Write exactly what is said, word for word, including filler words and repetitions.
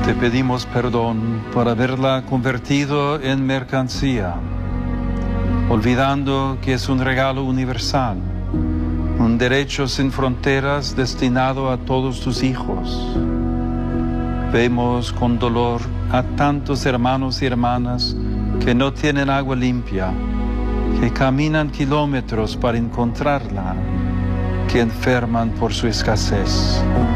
Te pedimos perdón por haberla convertido en mercancía, olvidando que es un regalo universal, un derecho sin fronteras destinado a todos tus hijos. Vemos con dolor a tantos hermanos y hermanas que no tienen agua limpia, que caminan kilómetros para encontrarla, que enferman por su escasez.